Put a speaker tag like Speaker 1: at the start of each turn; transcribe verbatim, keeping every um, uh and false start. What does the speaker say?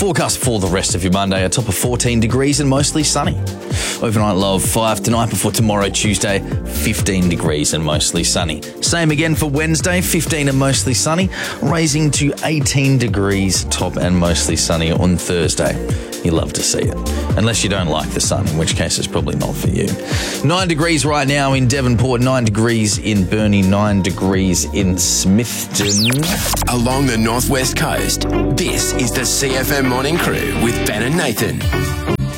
Speaker 1: forecast for the rest of your Monday, a top of fourteen degrees and mostly sunny. Overnight low of five tonight before tomorrow, Tuesday, fifteen degrees and mostly sunny. Same again for Wednesday, fifteen and mostly sunny, raising to eighteen degrees, top and mostly sunny on Thursday. You love to see it. Unless you don't like the sun, in which case it's probably not for you. Nine degrees right now in Devonport, nine degrees in Burnie, nine degrees in Smithton.
Speaker 2: Along the northwest coast, this is the C F M Morning Crew with Ben and Nathan.